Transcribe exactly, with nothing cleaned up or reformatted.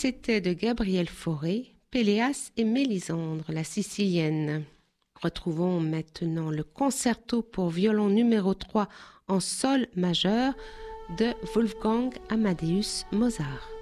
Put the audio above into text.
c'était de Gabriel Fauré, Péléas et Mélisandre, la sicilienne. Retrouvons maintenant le concerto pour violon numéro trois en sol majeur de Wolfgang Amadeus Mozart.